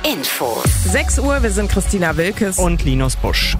Infos. 6 Uhr, wir sind Christina Wilkes und Linus Busch.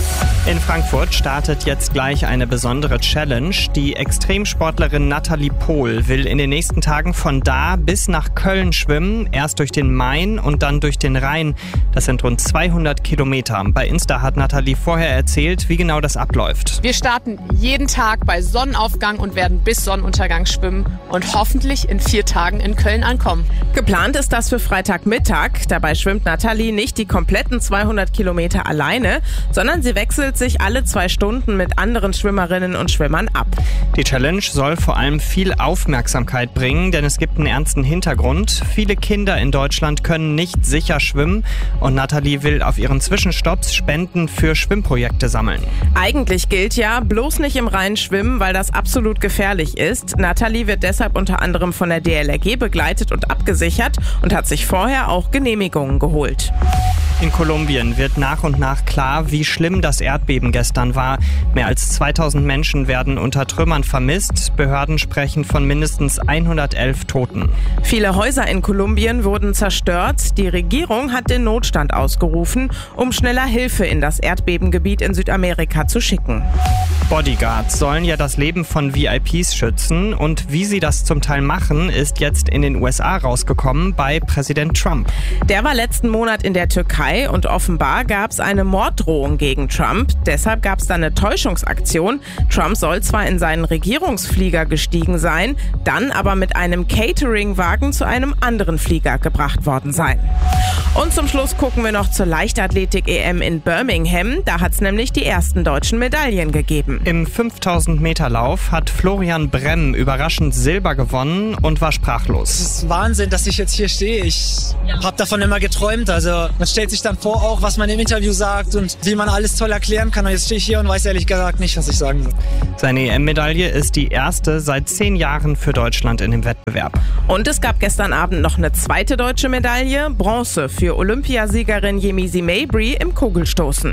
In Frankfurt startet jetzt gleich eine besondere Challenge. Die Extremsportlerin Nathalie Pohl will in den nächsten Tagen von da bis nach Köln schwimmen. Erst durch den Main und dann durch den Rhein. Das sind rund 200 Kilometer. Bei Insta hat Nathalie vorher erzählt, wie genau das abläuft. Wir starten jeden Tag bei Sonnenaufgang und werden bis Sonnenuntergang schwimmen und hoffentlich in 4 Tagen in Köln ankommen. Geplant ist das für Freitagmittag. Dabei schwimmt Nathalie nicht die kompletten 200 Kilometer alleine, sondern sie wechselt sich alle 2 Stunden mit anderen Schwimmerinnen und Schwimmern ab. Die Challenge soll vor allem viel Aufmerksamkeit bringen, denn es gibt einen ernsten Hintergrund. Viele Kinder in Deutschland können nicht sicher schwimmen und Nathalie will auf ihren Zwischenstopps Spenden für Schwimmprojekte sammeln. Eigentlich gilt ja, bloß nicht im Rhein schwimmen, weil das absolut gefährlich ist. Nathalie wird deshalb unter anderem von der DLRG begleitet und abgesichert und hat sich vorher auch Genehmigungen geholt. In Kolumbien wird nach und nach klar, wie schlimm das Erdbeben gestern war. Mehr als 2000 Menschen werden unter Trümmern vermisst. Behörden sprechen von mindestens 111 Toten. Viele Häuser in Kolumbien wurden zerstört. Die Regierung hat den Notstand ausgerufen, um schneller Hilfe in das Erdbebengebiet in Südamerika zu schicken. Bodyguards sollen ja das Leben von VIPs schützen und wie sie das zum Teil machen, ist jetzt in den USA rausgekommen bei Präsident Trump. Der war letzten Monat in der Türkei und offenbar gab es eine Morddrohung gegen Trump. Deshalb gab es dann eine Täuschungsaktion. Trump soll zwar in seinen Regierungsflieger gestiegen sein, dann aber mit einem Cateringwagen zu einem anderen Flieger gebracht worden sein. Und zum Schluss gucken wir noch zur Leichtathletik-EM in Birmingham. Da hat es nämlich die ersten deutschen Medaillen gegeben. Im 5000-Meter-Lauf hat Florian Bremm überraschend Silber gewonnen und war sprachlos. Es ist Wahnsinn, dass ich jetzt hier stehe. Ich habe davon immer geträumt. Also man stellt sich dann vor, auch was man im Interview sagt und wie man alles toll erklären kann. Und jetzt stehe ich hier und weiß ehrlich gesagt nicht, was ich sagen soll. Seine EM-Medaille ist die erste seit 10 Jahren für Deutschland in dem Wettbewerb. Und es gab gestern Abend noch eine zweite deutsche Medaille, Bronze für Olympiasiegerin Yemisi Mabry im Kugelstoßen. 1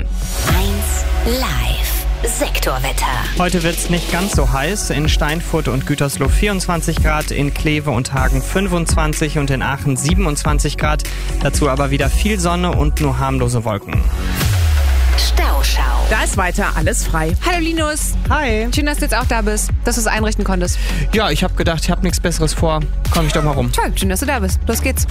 Live. Sektorwetter. Heute wird es nicht ganz so heiß. In Steinfurt und Gütersloh 24 Grad, in Kleve und Hagen 25 und in Aachen 27 Grad. Dazu aber wieder viel Sonne und nur harmlose Wolken. Stauschau. Da ist weiter alles frei. Hallo Linus. Hi. Schön, dass du jetzt auch da bist, dass du es einrichten konntest. Ja, ich habe gedacht, ich habe nichts Besseres vor. Komm ich doch mal rum. Toll, schön, dass du da bist. Los geht's.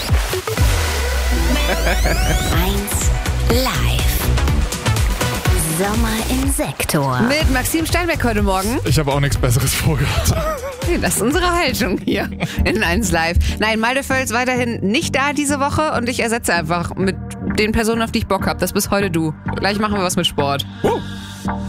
1 Live. Sommer im Sektor. Mit Maxim Steinbeck heute Morgen. Ich habe auch nichts Besseres vorgehabt. Nee, das ist unsere Haltung hier in 1 Live. Nein, Malte Völz weiterhin nicht da diese Woche und ich ersetze einfach mit den Personen, auf die ich Bock habe. Das bist heute du. Gleich machen wir was mit Sport.